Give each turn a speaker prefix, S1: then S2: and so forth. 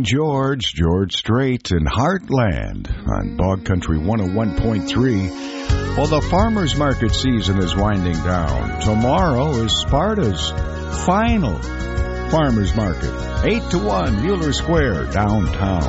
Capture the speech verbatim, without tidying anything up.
S1: George, George Strait, and Heartland on Dog Country one oh one point three. Well, the farmer's market season is winding down. Tomorrow is Sparta's final farmer's market, eight to one, Mueller Square, downtown.